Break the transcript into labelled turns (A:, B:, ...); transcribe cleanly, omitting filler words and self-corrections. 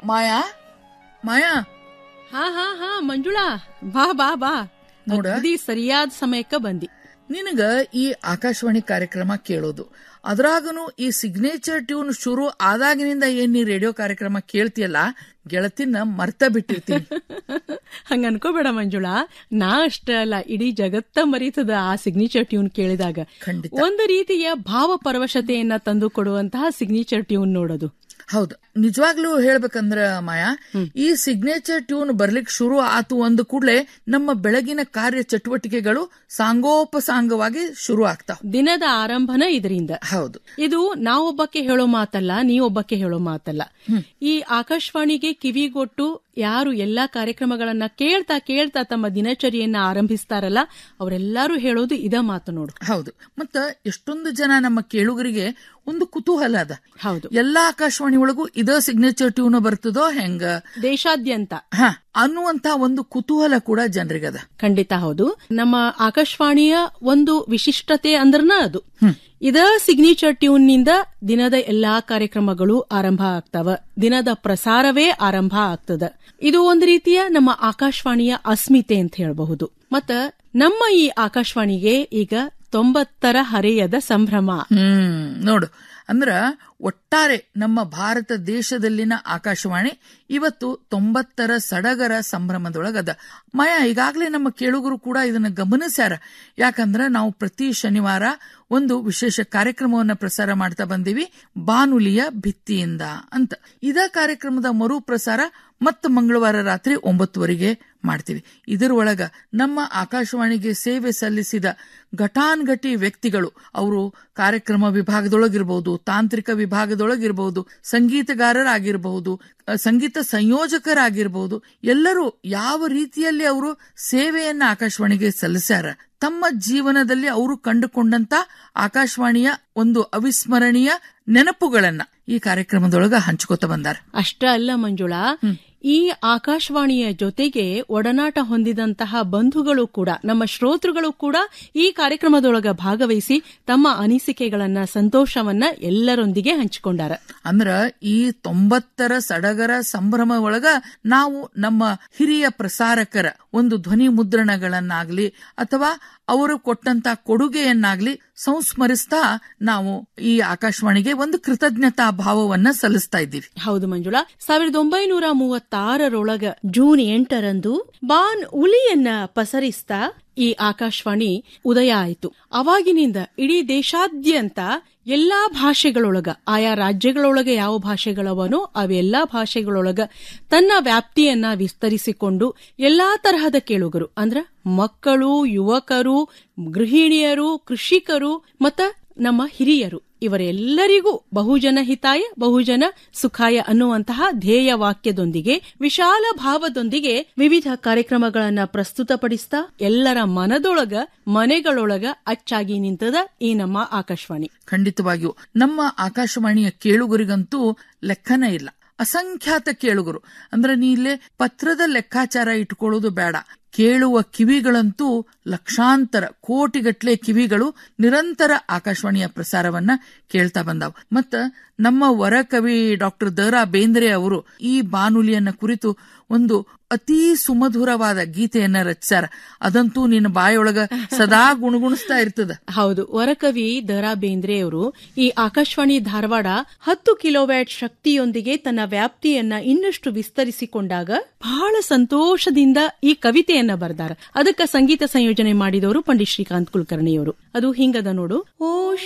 A: ಮಾಯಾ ಮಾಯಾ
B: ಹಾ ಹಾ ಹಾ ಮಂಜುಳಾ, ಬಾ ಬಾ ಬಾ.
A: ನೋಡ,
B: ಸರಿಯಾದ ಸಮಯಕ್ಕ ಬಂದಿ.
A: ನಿನಗ ಈ ಆಕಾಶವಾಣಿ ಕಾರ್ಯಕ್ರಮ ಕೇಳೋದು, ಅದ್ರಾಗನು ಈ ಸಿಗ್ನೇಚರ್ ಟ್ಯೂನ್ ಶುರು ಆದಾಗಿನಿಂದ ಏನ್ ನೀ ರೇಡಿಯೋ ಕಾರ್ಯಕ್ರಮ ಕೇಳ್ತಿಯಲ್ಲ, ಗೆಳತಿನ ಮರ್ತ ಬಿಟ್ಟಿರ್ತೀನಿ.
B: ಹಂಗ ಅನ್ಕೋಬೇಡ ಮಂಜುಳಾ, ನಾ ಅಷ್ಟ ಅಲ್ಲ, ಇಡೀ ಜಗತ್ತ ಮರೀತದ ಆ ಸಿಗ್ನೇಚರ್ ಟ್ಯೂನ್ ಕೇಳಿದಾಗ. ಒಂದು ರೀತಿಯ ಭಾವ ಪರವಶತೆಯನ್ನ ತಂದು ಕೊಡುವಂತಹ ಸಿಗ್ನೇಚರ್ ಟ್ಯೂನ್ ನೋಡೋದು.
A: ಹೌದು, ನಿಜವಾಗ್ಲೂ ಹೇಳ್ಬೇಕಂದ್ರ ಮಾಯಾ, ಈ ಸಿಗ್ನೇಚರ್ ಟ್ಯೂನ್ ಬರ್ಲಿಕ್ಕೆ ಶುರು ಆತು ಅಂದ ಕೂಡಲೇ ನಮ್ಮ ಬೆಳಗಿನ ಕಾರ್ಯ ಚಟುವಟಿಕೆಗಳು ಸಾಂಗೋಪಸಾಂಗವಾಗಿ ಶುರು ಆಗ್ತಾವ.
B: ದಿನದ ಆರಂಭನ ಇದರಿಂದ.
A: ಹೌದು,
B: ಇದು ನಾವೊಬ್ಬಕ್ಕೆ ಹೇಳೋ ಮಾತಲ್ಲ, ನೀವೊಬ್ಬಕ್ಕೆ ಹೇಳೋ ಮಾತಲ್ಲ. ಈ ಆಕಾಶವಾಣಿಗೆ ಕಿವಿಗೊಟ್ಟು ಯಾರು ಎಲ್ಲಾ ಕಾರ್ಯಕ್ರಮಗಳನ್ನ ಕೇಳ್ತಾ ಕೇಳ್ತಾ ತಮ್ಮ ದಿನಚರಿಯನ್ನ ಆರಂಭಿಸ್ತಾರಲ್ಲ, ಅವರೆಲ್ಲರೂ ಹೇಳೋದು ಇದ ಮಾತು ನೋಡು.
A: ಹೌದು, ಮತ್ತ ಎಷ್ಟೊಂದು ಜನ ನಮ್ಮ ಕೇಳುಗರಿಗೆ ಒಂದು ಕುತೂಹಲ ಅದ.
B: ಹೌದು,
A: ಎಲ್ಲಾ ಆಕಾಶವಾಣಿ ಒಳಗೂ ಇದ ಸಿಗ್ನೇಚರ್ ಟ್ಯೂನ್ ಬರ್ತದೋ ಹೆಂಗ
B: ದೇಶಾದ್ಯಂತ
A: ಅನ್ನುವಂತ ಒಂದು ಕುತೂಹಲ ಕೂಡ ಜನರಿಗದ.
B: ಖಂಡಿತ ಹೌದು. ನಮ್ಮ ಆಕಾಶವಾಣಿಯ ಒಂದು ವಿಶಿಷ್ಟತೆ ಅಂದ್ರನ ಅದು. ಇದ ಸಿಗ್ನೇಚರ್ ಟ್ಯೂನ್ ನಿಂದ ದಿನದ ಎಲ್ಲಾ ಕಾರ್ಯಕ್ರಮಗಳು ಆರಂಭ ಆಗ್ತಾವ, ದಿನದ ಪ್ರಸಾರವೇ ಆರಂಭ ಆಗ್ತದ. ಇದು ಒಂದು ರೀತಿಯ ನಮ್ಮ ಆಕಾಶವಾಣಿಯ ಅಸ್ಮಿತೆ ಅಂತ ಹೇಳಬಹುದು. ಮತ್ತ ನಮ್ಮ ಈ ಆಕಾಶವಾಣಿಗೆ ಈಗ 90ರ ಹರೆಯದ ಸಂಭ್ರಮ.
A: ನೋಡು, ಅಂದ್ರ ಒಟ್ಟಾರೆ ನಮ್ಮ ಭಾರತ ದೇಶದಲ್ಲಿನ ಆಕಾಶವಾಣಿ ಇವತ್ತು 90ರ ಸಡಗರ ಸಂಭ್ರಮದೊಳಗದ. ಮಾಯಾ, ಈಗಾಗಲೇ ನಮ್ಮ ಕೇಳುಗರು ಕೂಡ ಇದನ್ನ ಗಮನಿಸ್ಯಾರ. ಯಾಕಂದ್ರ ನಾವು ಪ್ರತಿ ಶನಿವಾರ ಒಂದು ವಿಶೇಷ ಕಾರ್ಯಕ್ರಮವನ್ನ ಪ್ರಸಾರ ಮಾಡ್ತಾ ಬಂದೀವಿ, ಬಾನುಲಿಯ ಭಿತ್ತಿಯಿಂದ ಅಂತ. ಇದ ಕಾರ್ಯಕ್ರಮದ ಮರು ಪ್ರಸಾರ ಮತ್ತ ಮಂಗಳವಾರ ರಾತ್ರಿ 9 ಮಾಡ್ತೀವಿ. ಇದರೊಳಗ ನಮ್ಮ ಆಕಾಶವಾಣಿಗೆ ಸೇವೆ ಸಲ್ಲಿಸಿದ ಘಟಾನ್ಘಟಿ ವ್ಯಕ್ತಿಗಳು, ಅವರು ಕಾರ್ಯಕ್ರಮ ವಿಭಾಗದೊಳಗಿರಬಹುದು, ತಾಂತ್ರಿಕ ವಿಭಾಗದೊಳಗಿರಬಹುದು, ಸಂಗೀತಗಾರರಾಗಿರಬಹುದು, ಸಂಗೀತ ಸಂಯೋಜಕರಾಗಿರಬಹುದು, ಎಲ್ಲರೂ ಯಾವ ರೀತಿಯಲ್ಲಿ ಅವರು ಸೇವೆಯನ್ನ ಆಕಾಶವಾಣಿಗೆ ಸಲ್ಲಿಸ್ಯಾರ, ತಮ್ಮ ಜೀವನದಲ್ಲಿ ಅವರು ಕಂಡುಕೊಂಡಂತ ಆಕಾಶವಾಣಿಯ ಒಂದು ಅವಿಸ್ಮರಣೀಯ ನೆನಪುಗಳನ್ನ ಈ ಕಾರ್ಯಕ್ರಮದೊಳಗ ಹಂಚ್ಕೋತ ಬಂದಾರ.
B: ಅಷ್ಟ ಅಲ್ಲ ಮಂಜುಳಾ, ಈ ಆಕಾಶವಾಣಿಯ ಜೊತೆಗೆ ಒಡನಾಟ ಹೊಂದಿದಂತಹ ಬಂಧುಗಳು ಕೂಡ, ನಮ್ಮ ಶ್ರೋತೃಗಳು ಕೂಡ ಈ ಕಾರ್ಯಕ್ರಮದೊಳಗ ಭಾಗವಹಿಸಿ ತಮ್ಮ ಅನಿಸಿಕೆಗಳನ್ನ, ಸಂತೋಷವನ್ನ ಎಲ್ಲರೊಂದಿಗೆ ಹಂಚಿಕೊಂಡಾರ.
A: ಅಂದ್ರ ಈ 90ರ ಸಡಗರ ಸಂಭ್ರಮ ಒಳಗ ನಾವು ನಮ್ಮ ಹಿರಿಯ ಪ್ರಸಾರಕರ ಒಂದು ಧ್ವನಿ ಮುದ್ರಣಗಳನ್ನಾಗ್ಲಿ ಅಥವಾ ಅವರು ಕೊಟ್ಟಂತ ಕೊಡುಗೆಯನ್ನಾಗ್ಲಿ ಸಂಸ್ಮರಿಸ್ತಾ ನಾವು ಈ ಆಕಾಶವಾಣಿಗೆ ಒಂದು ಕೃತಜ್ಞತಾ ಭಾವವನ್ನ ಸಲ್ಲಿಸ್ತಾ ಇದ್ದೀವಿ.
B: ಹೌದು ಮಂಜುಳಾ, 1936ರೊಳಗ ಜೂನ್ 8ರಂದು ಬಾನ್ ಉಲಿಯನ್ನ ಪಸರಿಸ್ತಾ ಈ ಆಕಾಶವಾಣಿ ಉದಯ ಆಯಿತು. ಅವಾಗಿನಿಂದ ಇಡೀ ದೇಶಾದ್ಯಂತ ಎಲ್ಲಾ ಭಾಷೆಗಳೊಳಗ, ಆಯಾ ರಾಜ್ಯಗಳೊಳಗೆ ಯಾವ ಭಾಷೆಗಳವನೋ ಅವೆಲ್ಲಾ ಭಾಷೆಗಳೊಳಗ ತನ್ನ ವ್ಯಾಪ್ತಿಯನ್ನ ವಿಸ್ತರಿಸಿಕೊಂಡು ಎಲ್ಲಾ ತರಹದ ಕೇಳುಗರು, ಅಂದ್ರ ಮಕ್ಕಳು, ಯುವಕರು, ಗೃಹಿಣಿಯರು, ಕೃಷಿಕರು ಮತ್ತ ನಮ್ಮ ಹಿರಿಯರು, ಇವರೆಲ್ಲರಿಗೂ ಬಹುಜನ ಹಿತಾಯ ಬಹುಜನ ಸುಖಾಯ ಅನ್ನುವಂತಹ ಧ್ಯೇಯ ವಾಕ್ಯದೊಂದಿಗೆ, ವಿಶಾಲ ಭಾವದೊಂದಿಗೆ ವಿವಿಧ ಕಾರ್ಯಕ್ರಮಗಳನ್ನ ಪ್ರಸ್ತುತಪಡಿಸ್ತಾ ಎಲ್ಲರ ಮನದೊಳಗ, ಮನೆಗಳೊಳಗ ಅಚ್ಚಾಗಿ ನಿಂತದ ಈ ನಮ್ಮ ಆಕಾಶವಾಣಿ.
A: ಖಂಡಿತವಾಗಿಯೂ ನಮ್ಮ ಆಕಾಶವಾಣಿಯ ಕೇಳುಗರಿಗಂತೂ ಲೆಕ್ಕನೇ ಇಲ್ಲ. ಅಸಂಖ್ಯಾತ ಕೇಳುಗರು, ಅಂದ್ರೆ ನೀ ಇಲ್ಲೇ ಪತ್ರದ ಲೆಕ್ಕಾಚಾರ ಇಟ್ಕೊಳ್ಳೋದು ಬೇಡ, ಕೇಳುವ ಕಿವಿಗಳಂತೂ ಲಕ್ಷಾಂತರ, ಕೋಟಿಗಟ್ಲೆ ಕಿವಿಗಳು ನಿರಂತರ ಆಕಾಶವಾಣಿಯ ಪ್ರಸಾರವನ್ನ ಕೇಳ್ತಾ ಬಂದಾವ್. ಮತ್ತ ನಮ್ಮ ವರಕವಿ ಡಾಕ್ಟರ್ ದ.ರಾ. ಬೇಂದ್ರೆ ಅವರು ಈ ಬಾನುಲಿಯನ್ನ ಕುರಿತು ಒಂದು ಅತೀ ಸುಮಧುರವಾದ ಗೀತೆಯನ್ನ ರಚಿಸ್ಯಾರ. ಅದಂತೂ ನಿನ್ನ ಬಾಯೊಳಗ ಸದಾ ಗುಣಗುಣಿಸ್ತಾ ಇರ್ತದ.
B: ಹೌದು, ವರಕವಿ ದ.ರಾ. ಬೇಂದ್ರೆ ಅವರು ಈ ಆಕಾಶವಾಣಿ ಧಾರವಾಡ 10 ಕಿಲೋವ್ಯಾಟ್ ಶಕ್ತಿಯೊಂದಿಗೆ ತನ್ನ ವ್ಯಾಪ್ತಿಯನ್ನ ಇನ್ನಷ್ಟು ವಿಸ್ತರಿಸಿಕೊಂಡಾಗ ಬಹಳ ಸಂತೋಷದಿಂದ ಈ ಕವಿತೆಯನ್ನ ಬರೆದಾರ. ಅದಕ್ಕೆ ಸಂಗೀತ ಸಂಯೋಜನೆ ಮಾಡಿದವರು ಪಂಡಿತ್ ಶ್ರೀಕಾಂತ್ ಕುಲಕರ್ಣಿಯವರು. ಅದು ಹಿಂಗದ ನೋಡು. ಓ